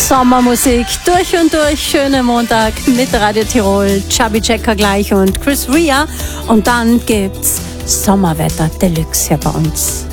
Sommermusik durch und durch, schöner Montag mit Radio Tirol, Chubby Checker gleich und Chris Rea. Und dann gibt's Sommerwetter Deluxe hier bei uns.